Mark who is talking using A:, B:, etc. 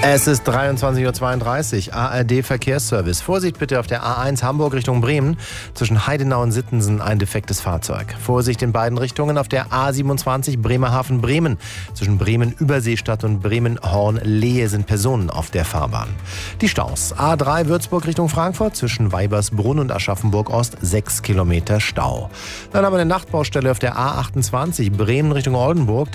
A: Es ist 23:32 Uhr, ARD Verkehrsservice. Vorsicht bitte auf der A1 Hamburg Richtung Bremen. Zwischen Heidenau und Sittensen ein defektes Fahrzeug. Vorsicht in beiden Richtungen auf der A27 Bremerhaven-Bremen. Zwischen Bremen-Überseestadt und Bremen-Horn-Lehe sind Personen auf der Fahrbahn. Die Staus. A3 Würzburg Richtung Frankfurt. Zwischen Weibersbrunn und Aschaffenburg-Ost 6 Kilometer Stau. Dann haben wir eine Nachtbaustelle auf der A28 Bremen Richtung Oldenburg.